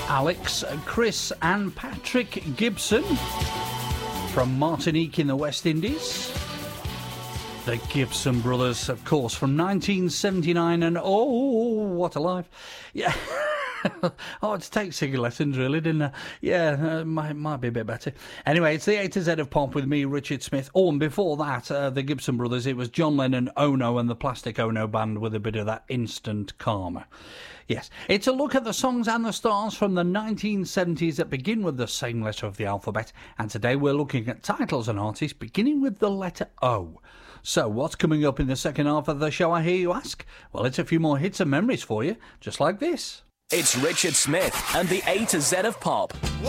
Alex, Chris and Patrick Gibson from Martinique in the West Indies. The Gibson Brothers, of course, from 1979, and oh, what a life. Yeah. Oh, it's take singing lessons, really, didn't I? Yeah, might be a bit better. Anyway, it's the A to Z of Pop with me, Richard Smith. Oh, and before that, the Gibson Brothers, it was John Lennon, Ono and the Plastic Ono Band with a bit of that instant karma. Yes, it's a look at the songs and the stars from the 1970s that begin with the same letter of the alphabet, and today we're looking at titles and artists beginning with the letter O. So, what's coming up in the second half of the show, I hear you ask? Well, it's a few more hits and memories for you, just like this. It's Richard Smith and the A to Z of Pop.